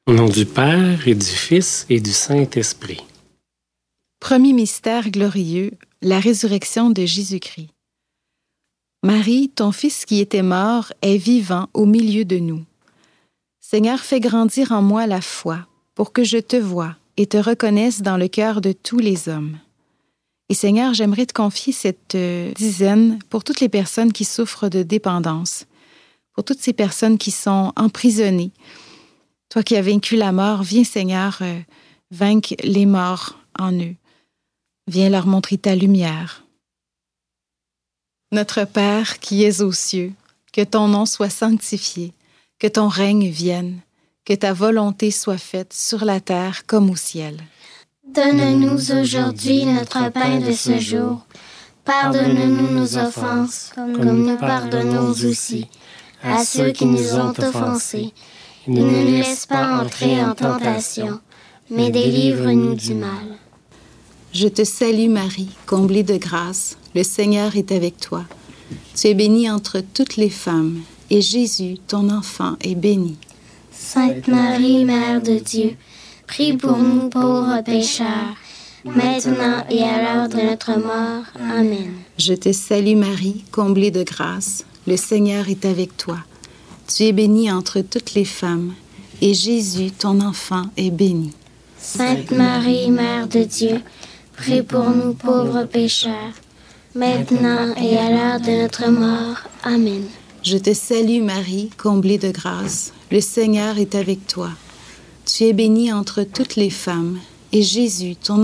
Au nom du Père et du Fils et du Saint-Esprit. Premier mystère glorieux, la résurrection de Jésus-Christ. Marie, ton Fils qui était mort, est vivant au milieu de nous. Seigneur, fais grandir en moi la foi, pour que je te voie et te reconnaisse dans le cœur de tous les hommes. Et Seigneur, j'aimerais te confier cette dizaine pour toutes les personnes qui souffrent de dépendance, pour toutes ces personnes qui sont emprisonnées. Toi qui as vaincu la mort, viens Seigneur, vaincre les morts en eux. Viens leur montrer ta lumière. Notre Père qui es aux cieux, que ton nom soit sanctifié, que ton règne vienne, que ta volonté soit faite sur la terre comme au ciel. Donne-nous aujourd'hui notre pain de ce jour. Pardonne-nous nos offenses, comme nous pardonnons aussi à ceux qui nous ont offensés. Ne nous laisse pas entrer en tentation, mais délivre-nous du mal. Je te salue Marie, comblée de grâce, le Seigneur est avec toi. Tu es bénie entre toutes les femmes, et Jésus, ton enfant, est béni. Sainte Marie, Mère de Dieu, prie pour nous pauvres pécheurs, maintenant et à l'heure de notre mort. Amen. Je te salue Marie, comblée de grâce, le Seigneur est avec toi. Tu es bénie entre toutes les femmes, et Jésus, ton enfant, est béni. Sainte Marie, Mère de Dieu, prie pour nous pauvres pécheurs, maintenant et à l'heure de notre mort. Amen. Je te salue Marie, comblée de grâce, le Seigneur est avec toi. Tu es bénie entre toutes les femmes, et Jésus, ton